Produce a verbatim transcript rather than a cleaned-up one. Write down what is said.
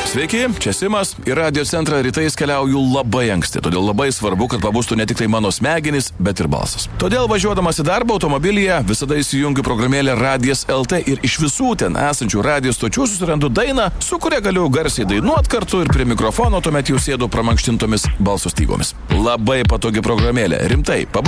Sveiki, čia Simas. Į radio centrą rytais keliauju labai anksti, todėl labai svarbu, kad pabustų ne tik tai mano smegenys, bet ir balsas. Todėl važiuodamas į darbą automobilyje visada įsijungiu programėlę Radijas L T ir iš visų ten esančių radio stočių susirandu dainą, su kuria galiu garsiai dainuot kartu ir prie mikrofono tuomet jau sėdu pramankštintomis balso stygomis. Labai patogi programėlė, rimtai.